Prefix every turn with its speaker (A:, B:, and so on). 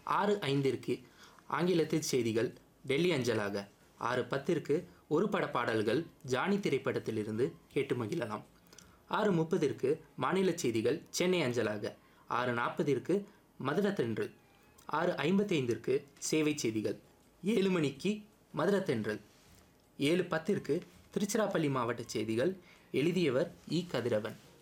A: 6:05 ஆங்கிலத்தில் செய்திகள் டெல்லி அஞ்சலாக. 6:10 ஒரு பட பாடல்கள் ஜானி திரைப்படத்திலிருந்து கேட்டு மகிழலாம். 6:30 மாநில செய்திகள் சென்னை அஞ்சலாக. 6:40 மதுர தென்றல். 6:55 சேவை செய்திகள். 7 மணிக்கு மதுர தென்றல். 7:10 திருச்சிராப்பள்ளி மாவட்ட செய்திகள். எழுதியவர் இ. கதிரவன்.